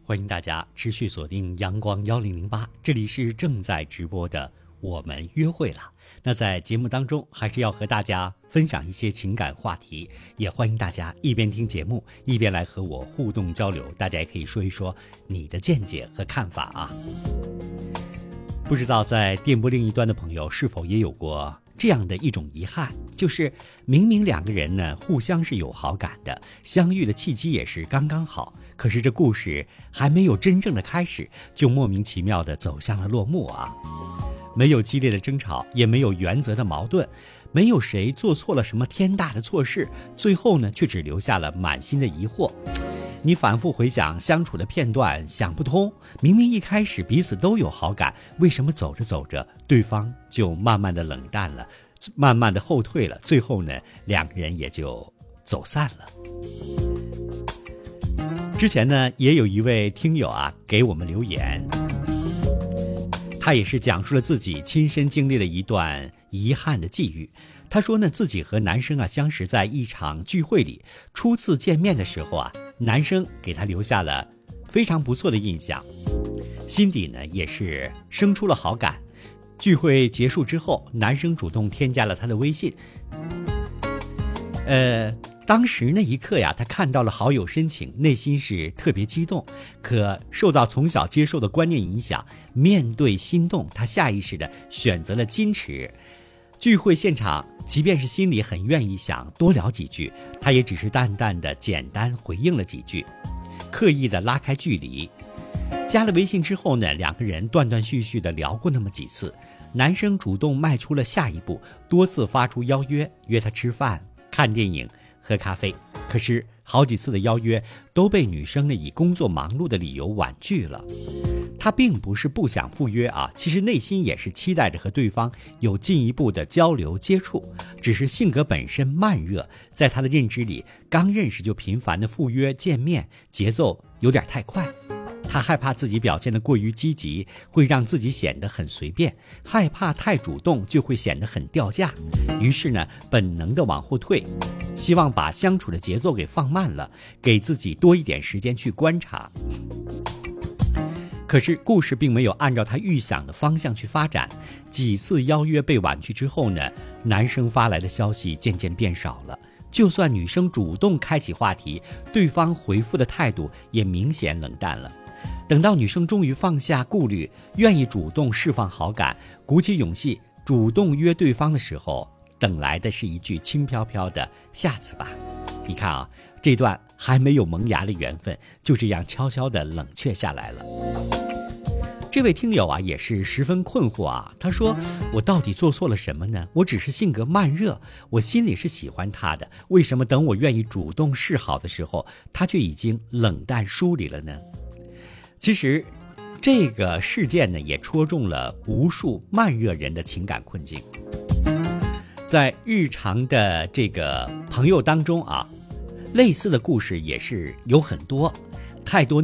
欢迎大家持续锁定阳光1008，这里是正在直播的我们约会了。那在节目当中还是要和大家分享一些情感话题，也欢迎大家一边听节目一边来和我互动交流，大家也可以说一说你的见解和看法啊。不知道在电波另一端的朋友是否也有过这样的一种遗憾，就是明明两个人呢互相是有好感的，相遇的契机也是刚刚好，可是这故事还没有真正的开始，就莫名其妙的走向了落幕啊。没有激烈的争吵，也没有原则的矛盾，没有谁做错了什么天大的错事，最后呢却只留下了满心的疑惑。你反复回想相处的片段，想不通，明明一开始彼此都有好感，为什么走着走着对方就慢慢的冷淡了，慢慢的后退了，最后呢两个人也就走散了。之前呢也有一位听友啊给我们留言，他也是讲述了自己亲身经历了一段遗憾的际遇。他说呢，自己和男生啊相识在一场聚会里，初次见面的时候啊，男生给他留下了非常不错的印象，心底呢也是生出了好感。聚会结束之后，男生主动添加了他的微信。当时那一刻呀，他看到了好友申请，内心是特别激动。可受到从小接受的观念影响，面对心动，他下意识地选择了矜持。聚会现场，即便是心里很愿意想多聊几句，他也只是淡淡的简单回应了几句，刻意的拉开距离。加了微信之后呢，两个人断断续续的聊过那么几次，男生主动迈出了下一步，多次发出邀约，约他吃饭、看电影、喝咖啡。可是好几次的邀约都被女生呢以工作忙碌的理由婉拒了。他并不是不想赴约啊，其实内心也是期待着和对方有进一步的交流接触，只是性格本身慢热，在他的认知里，刚认识就频繁的赴约见面，节奏有点太快。他害怕自己表现得过于积极，会让自己显得很随便，害怕太主动就会显得很掉价，于是呢，本能的往后退，希望把相处的节奏给放慢了，给自己多一点时间去观察。可是故事并没有按照他预想的方向去发展，几次邀约被婉拒之后呢，男生发来的消息渐渐变少了，就算女生主动开启话题，对方回复的态度也明显冷淡了。等到女生终于放下顾虑，愿意主动释放好感，鼓起勇气主动约对方的时候，等来的是一句轻飘飘的下次吧。你看啊，这段还没有萌芽的缘分就这样悄悄地冷却下来了。这位听友啊也是十分困惑啊，他说，我到底做错了什么呢？我只是性格慢热，我心里是喜欢他的，为什么等我愿意主动示好的时候，他却已经冷淡疏离了呢？其实这个事件呢也戳中了无数慢热人的情感困境。在日常的这个朋友当中啊，类似的故事也是有很多，太多